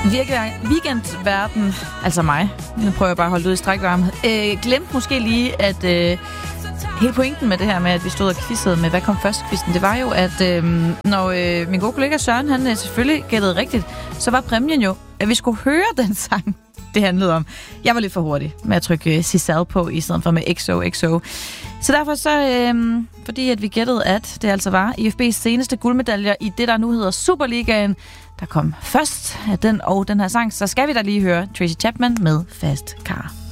Weekendverden, altså mig, nu prøver jeg bare at holde det ud i strækvarme, glemte måske lige, at hele pointen med det her med, at vi stod og quizzede med, hvad kom først quizzen, det var jo, at når min gode kollega Søren, han selvfølgelig gættede rigtigt, så var præmien jo, at vi skulle høre den sang, det handlede om. Jeg var lidt for hurtig med at trykke Sisal på, i stedet for med XOXO. Så derfor så, fordi at vi gættede, at det altså var IFB's seneste guldmedaljer i det, der nu hedder Superligaen, der kom først af den og den her sang, så skal vi da lige høre Tracy Chapman med Fast Car.